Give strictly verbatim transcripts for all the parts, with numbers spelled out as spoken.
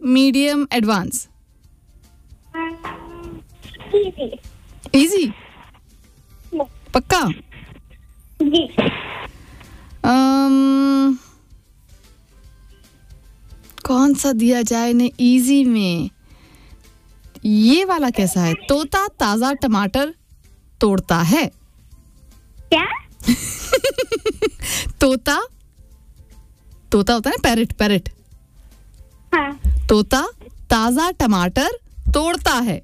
Medium, advance? Easy. Easy? पक्का? जी। um, कौन सा दिया जाए इन्हें इजी में? ये वाला कैसा है? तोता ताजा टमाटर तोड़ता है। क्या? तोता तोता होता है ना, पैरेट पैरेट। हाँ। तोता ताजा टमाटर तोड़ता है।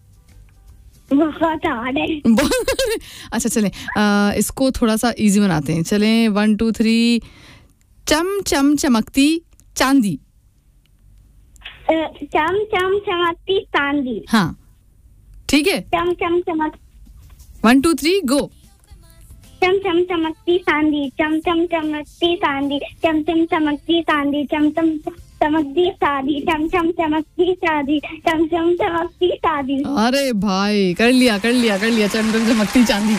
बहुत हार्ड है। अच्छा चलें, आ, इसको थोड़ा सा इजी बनाते हैं। चलें, वन टू थ्री। चम चम चमकती चांदी। चम चम चमकती चांदी। हाँ ठीक है। चम चम चमक वन टू थ्री गो। चम चम चमकती चांदी, चम चम चमकती चांदी, चम चम चमकती चांदी, चम चम चमकती शादी, चम चम चमकती शादी, चम चम चमकती शादी। अरे भाई कर लिया कर लिया कर लिया चम चम चमकती चांदी।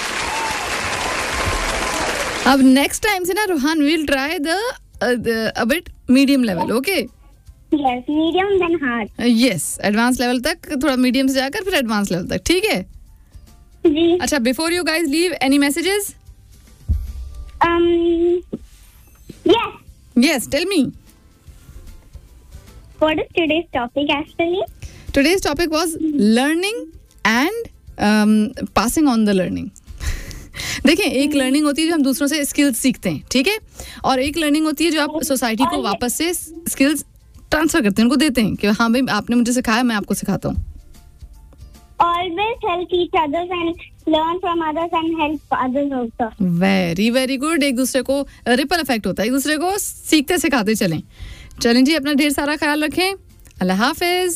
अब नेक्स्ट टाइम से ना Ruhaan will try the a bit medium level. Okay yes, medium then hard. Yes, advance level तक, थोड़ा मीडियम से जाकर फिर एडवांस लेवल तक। ठीक है जी। अच्छा, before you guys leave, any messages? um yes, yes, tell me. what is today's topic actually? Today's topic was learning and um, passing on the learning. देखें, एक लर्निंग होती है जो हम दूसरों से स्किल्स सीखते हैं, ठीक है, और एक लर्निंग होती है जो आप सोसाइटी को वापस से स्किल्स ट्रांसफर करते हैं, उनको देते हैं कि हाँ भाई आपने मुझे सिखाया, मैं आपको सिखाता हूँ। Always help each others and learn from others and help others also. Very very good. एक दूसरे को रिपल इफेक्ट होता है, एक दूसरे को सीखते सिखाते चलें। चलें जी, अपना ढेर सारा ख्याल रखें। अल्लाह हाफिज।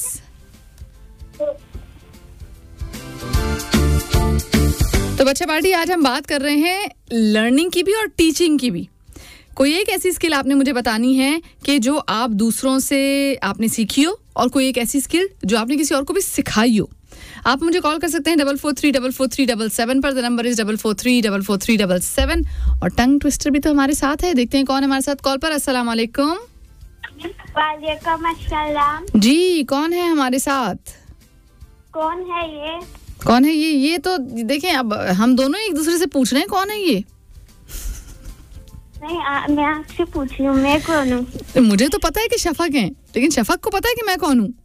तो बच्चा पार्टी, आज हम बात कर रहे हैं लर्निंग की भी और टीचिंग की भी। कोई एक ऐसी स्किल आपने मुझे बतानी है कि जो आप दूसरों से आपने सीखी हो, और कोई एक ऐसी स्किल जो आपने किसी और को भी सिखाई हो। आप मुझे कॉल कर सकते हैं double four three double four three double seven पर। The number is double four three double four three double seven. और टंग ट्विस्टर भी तो हमारे साथ है, देखते हैं कौन है हमारे साथ कॉल पर। अस्सलाम वालेकुम। वालेकुम अस्सलाम। जी, कौन है हमारे साथ? कौन है ये? कौन है ये? ये तो देखें, अब हम दोनों एक दूसरे से पूछ रहे हैं कौन है ये। नहीं, आ, मैं आपसे पूछ रही हूँ, मैं कौन हूँ? मुझे तो पता है कि शफक हैं, लेकिन शफक को पता है कि मैं कौन हूँ?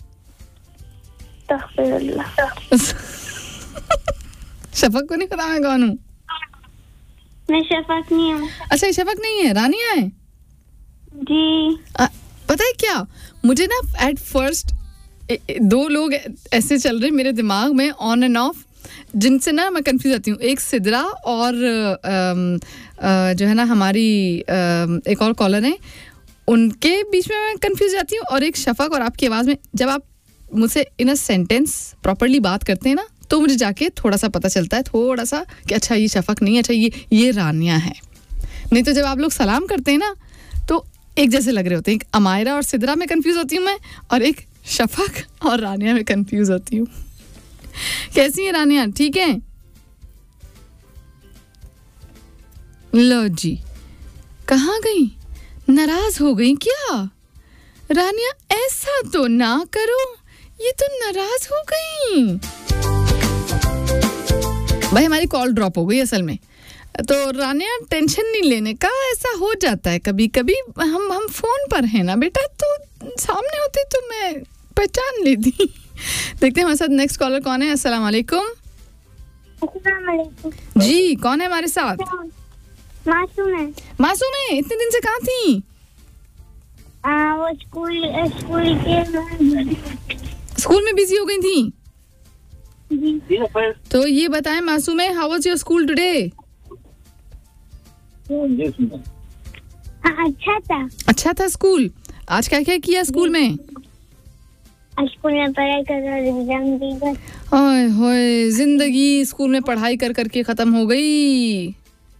शफक को नहीं पता मैं कौन हूँ? मैं शफक नहीं हूँ। अच्छा, शफक नहीं है, रानिया है जी। आ, पता है क्या, मुझे ना एट फर्स्ट दो लोग ऐसे चल रहे मेरे दिमाग में ऑन एंड ऑफ, जिनसे ना मैं कंफ्यूज आती हूँ। एक सिद्रा और आम, आ, जो है ना हमारी आ, एक और कॉलर है, उनके बीच में मैं कंफ्यूज जाती हूँ। और एक शफक, और आपकी आवाज़ में जब आप मुझसे इन अ सेंटेंस प्रॉपर्ली बात करते हैं ना, तो मुझे जाके थोड़ा सा पता चलता है, थोड़ा सा कि अच्छा ये शफक नहीं, अच्छा ये ये रानिया है। नहीं तो जब आप लोग सलाम करते हैं ना, तो एक जैसे लग रहे होते हैं। एक अमायरा और सिद्रा में कंफ्यूज होती हूँ मैं, और एक शफक और रानिया में कंफ्यूज होती हूँ। कैसी है रानिया? ठीक है। लो जी, कहाँ गई? नाराज हो गई क्या? रानिया ऐसा तो ना करो, ये तो नाराज हो गई। भाई हमारी कॉल ड्रॉप हो गई असल में, तो रानिया टेंशन नहीं लेने का, ऐसा हो जाता है कभी कभी। हम हम फोन पर हैं ना बेटा, तो सामने होते तो मैं पहचान लेती। देखते हैं हमारे साथ नेक्स्ट कॉलर कौन है। अस्सलाम वालेकुम। अस्सलाम वालेकुम। जी, कौन है हमारे साथ? मासूम है। मासूम है, इतने दिन से कहाँ थी? आ, वो स्कूल स्कूल के स्कूल में बिजी हो गई थी। जी। तो ये बताएं मासूम है, how was your school today? अच्छा था। अच्छा था स्कूल। आज क्या क्या किया स्कूल में? स्कूल में पढ़ाई कर एग्जाम दी। ओए होए, जिंदगी स्कूल में पढ़ाई कर करके खत्म हो गई।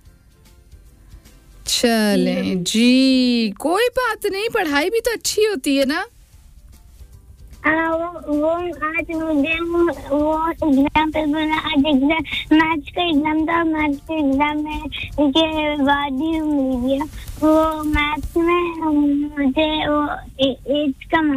चलें जी, कोई बात नहीं, पढ़ाई भी तो अच्छी होती है ना। आ, वो, वो आज मुझे वो एग्जाम पे बोला, आज एग्जाम मैथ्स का एग्जाम था, मैथ्स के एग्जाम में के बाद ही मिल गया। वो मैथ्स में मुझे वो एट का